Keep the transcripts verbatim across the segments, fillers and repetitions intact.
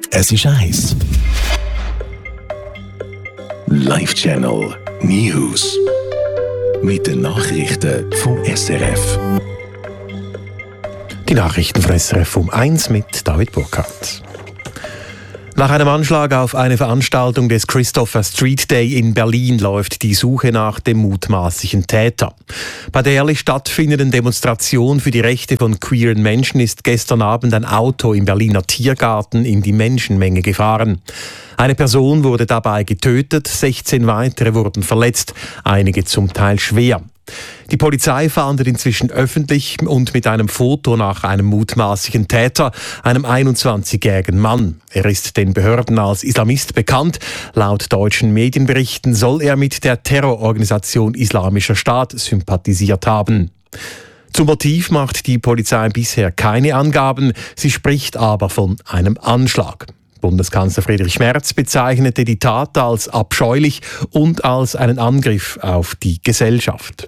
Es ist eins. Live Channel News. Mit den Nachrichten vom S R F. Die Nachrichten von S R F um eins mit David Burkhardt. Nach einem Anschlag auf eine Veranstaltung des Christopher Street Day in Berlin läuft die Suche nach dem mutmaßlichen Täter. Bei der jährlich stattfindenden Demonstration für die Rechte von queeren Menschen ist gestern Abend ein Auto im Berliner Tiergarten in die Menschenmenge gefahren. Eine Person wurde dabei getötet, sechzehn weitere wurden verletzt, einige zum Teil schwer. Die Polizei fahndet inzwischen öffentlich und mit einem Foto nach einem mutmaßlichen Täter, einem einundzwanzigjährigen Mann. Er ist den Behörden als Islamist bekannt. Laut deutschen Medienberichten soll er mit der Terrororganisation Islamischer Staat sympathisiert haben. Zum Motiv macht die Polizei bisher keine Angaben, sie spricht aber von einem Anschlag. Bundeskanzler Friedrich Merz bezeichnete die Tat als abscheulich und als einen Angriff auf die Gesellschaft.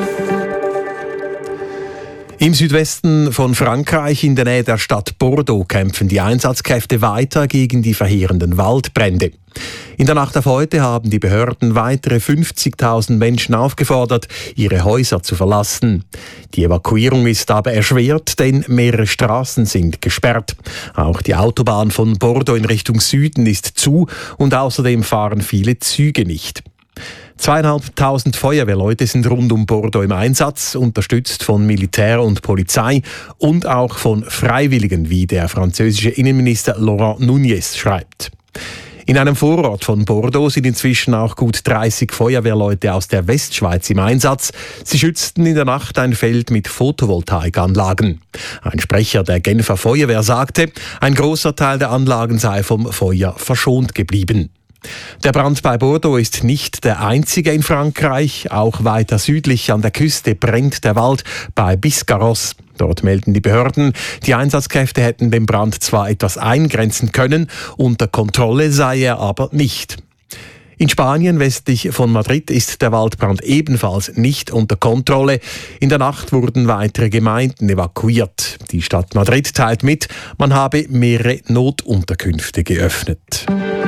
Im Südwesten von Frankreich, in der Nähe der Stadt Bordeaux, kämpfen die Einsatzkräfte weiter gegen die verheerenden Waldbrände. In der Nacht auf heute haben die Behörden weitere fünfzigtausend Menschen aufgefordert, ihre Häuser zu verlassen. Die Evakuierung ist aber erschwert, denn mehrere Straßen sind gesperrt. Auch die Autobahn von Bordeaux in Richtung Süden ist zu und außerdem fahren viele Züge nicht. Zweieinhalbtausend Feuerwehrleute sind rund um Bordeaux im Einsatz, unterstützt von Militär und Polizei und auch von Freiwilligen, wie der französische Innenminister Laurent Nunez schreibt. In einem Vorort von Bordeaux sind inzwischen auch gut dreißig Feuerwehrleute aus der Westschweiz im Einsatz. Sie schützten in der Nacht ein Feld mit Photovoltaikanlagen. Ein Sprecher der Genfer Feuerwehr sagte, ein großer Teil der Anlagen sei vom Feuer verschont geblieben. Der Brand bei Bordeaux ist nicht der einzige in Frankreich. Auch weiter südlich an der Küste brennt der Wald bei Biscarrosse. Dort melden die Behörden, die Einsatzkräfte hätten den Brand zwar etwas eingrenzen können, unter Kontrolle sei er aber nicht. In Spanien, westlich von Madrid, ist der Waldbrand ebenfalls nicht unter Kontrolle. In der Nacht wurden weitere Gemeinden evakuiert. Die Stadt Madrid teilt mit, man habe mehrere Notunterkünfte geöffnet.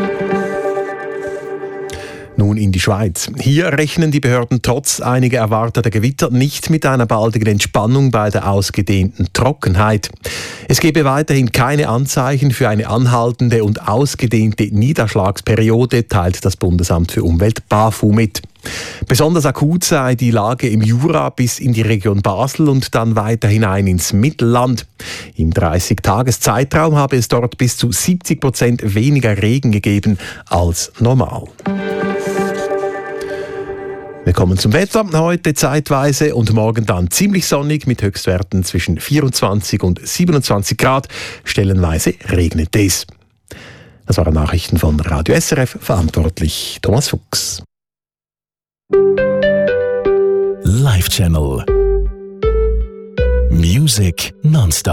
Nun in die Schweiz. Hier rechnen die Behörden trotz einiger erwarteter Gewitter nicht mit einer baldigen Entspannung bei der ausgedehnten Trockenheit. Es gebe weiterhin keine Anzeichen für eine anhaltende und ausgedehnte Niederschlagsperiode, teilt das Bundesamt für Umwelt BAFU mit. Besonders akut sei die Lage im Jura bis in die Region Basel und dann weiter hinein ins Mittelland. Im dreißig-Tages-Zeitraum habe es dort bis zu siebzig Prozent weniger Regen gegeben als normal. Wir kommen zum Wetter. Heute zeitweise und morgen dann ziemlich sonnig mit Höchstwerten zwischen vierundzwanzig und siebenundzwanzig Grad. Stellenweise regnet es. Das waren Nachrichten von Radio S R F, verantwortlich Thomas Fuchs. Live Channel Music nonstop.